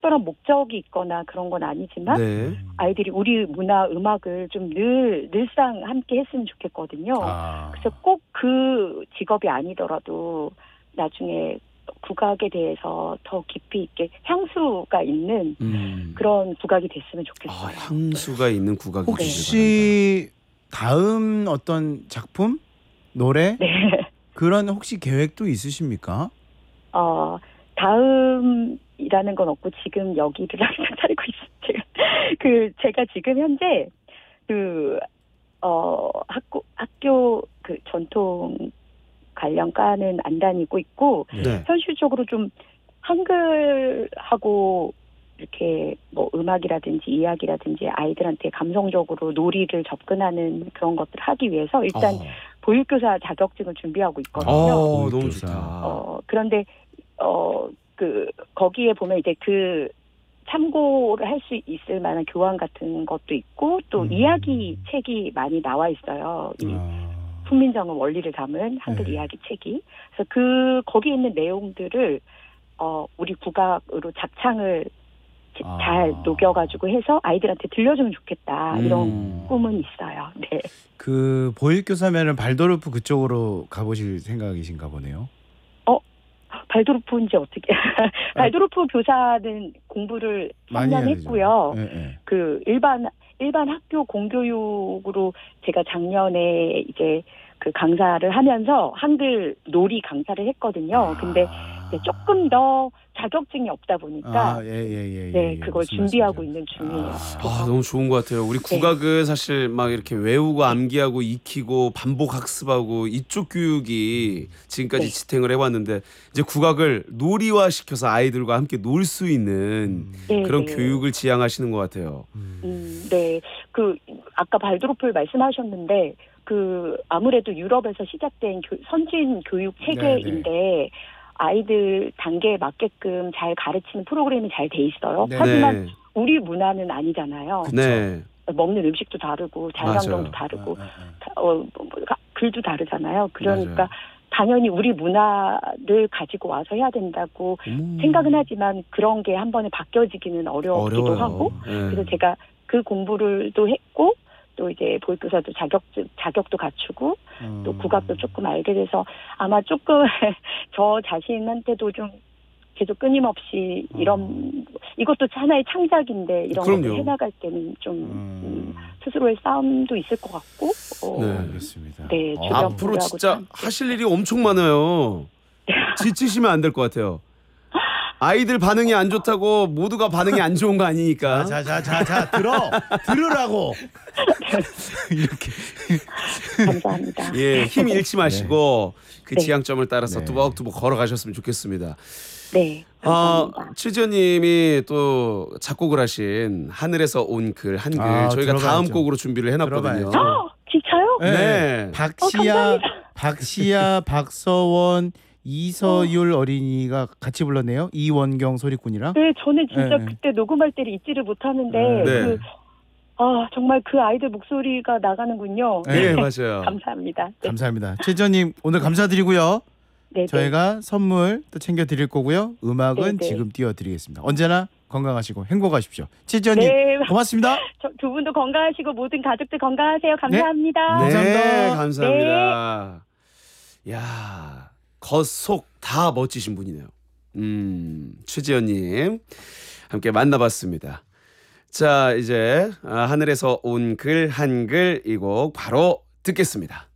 특별한 목적이 있거나 그런 건 아니지만 네. 아이들이 우리 문화, 음악을 좀 늘상 함께 했으면 좋겠거든요. 그래서 꼭 그 직업이 아니더라도 나중에 국악에 대해서 더 깊이 있게 향수가 있는 그런 국악이 됐으면 좋겠어요. 향수가 있는 국악이 혹시 다음 어떤 작품, 노래 네. 그런 혹시 계획도 있으십니까? 다음이라는 건 없고 지금 여기를 항상 살고 있어요. 제가 지금 현재 학교 그 전통 관련 과는 안 다니고 있고 네. 현실적으로 좀 한글하고 이렇게 뭐 음악이라든지 이야기라든지 아이들한테 감성적으로 놀이를 접근하는 그런 것들을 하기 위해서 일단 보육교사 자격증을 준비하고 있거든요. 너무 좋다. 그런데 거기에 보면 이제 참고를 할 수 있을 만한 교환 같은 것도 있고 또 이야기 책이 많이 나와 있어요. 이 훈민정음 원리를 담은 한글 이야기 책이. 그래서 거기에 있는 내용들을 우리 국악으로 작창을 잘 녹여가지고 해서 아이들한테 들려주면 좋겠다 이런 꿈은 있어요. 네. 그 보육교사면은 발도르프 그쪽으로 가보실 생각이신가 보네요. 발도르프인지 어떻게? 발도르프 교사는 공부를 3년 했고요. 네. 그 일반 학교 공교육으로 제가 작년에 이제 그 강사를 하면서 한글 놀이 강사를 했거든요. 근데 조금 더 자격증이 없다 보니까 네, 그걸 준비하고 있는 중이에요. 너무 좋은 것 같아요. 우리 국악은 사실 막 이렇게 외우고 암기하고 익히고 반복 학습하고 이쪽 교육이 지금까지 지탱을 해왔는데 이제 국악을 놀이화 시켜서 아이들과 함께 놀 수 있는 그런 교육을 지향하시는 것 같아요. 네, 아까 발도르프를 말씀하셨는데 아무래도 유럽에서 시작된 선진 교육 체계인데. 아이들 단계에 맞게끔 잘 가르치는 프로그램이 잘 돼 있어요. 하지만 우리 문화는 아니잖아요. 네. 먹는 음식도 다르고 자연환경도 다르고 글도 다르잖아요. 그러니까 당연히 우리 문화를 가지고 와서 해야 된다고 생각은 하지만 그런 게 한 번에 바뀌어지기는 어렵기도 하고 그래서 제가 그 공부를 또 했고 또 이제 보육교사도 자격도 갖추고 또 국악도 조금 알게 돼서 아마 조금 저 자신한테도 좀 계속 끊임없이 이것도 하나의 창작인데 이런 것을 해나갈 때는 좀 스스로의 싸움도 있을 것 같고 네, 알겠습니다. 네, 앞으로 진짜 하실 일이 엄청 많아요. 지치시면 안 될 것 같아요. 아이들 반응이 안 좋다고 모두가 반응이 안 좋은 거 아니니까. 자, 들으라고. 이렇게. 감사합니다. 힘 잃지 마시고 그 지향점을 따라서 뚜벅뚜벅 걸어가셨으면 좋겠습니다. 네, 감사합니다. 최지연님이 또 작곡을 하신 하늘에서 온 글 한글 저희가 다음 곡으로 준비를 해놨거든요. 진짜요? 네. 박시야, 박서원, 이서율 어린이가 같이 불렀네요. 이원경 소리꾼이랑. 네, 저는 진짜 그때 녹음할 때를 잊지를 못하는데 정말 그 아이들 목소리가 나가는군요. 네, 맞아요. 감사합니다. 감사합니다. 최지연님 오늘 감사드리고요. 네, 저희가 선물 또 챙겨드릴 거고요. 음악은 지금 띄워드리겠습니다. 언제나 건강하시고 행복하십시오. 최지연님 고맙습니다. 두 분도 건강하시고 모든 가족들 건강하세요. 감사합니다. 네, 감사합니다. 야, 겉속 다 멋지신 분이네요. 최지연님 함께 만나봤습니다. 자, 이제 하늘에서 온 글 한글 이 곡 바로 듣겠습니다.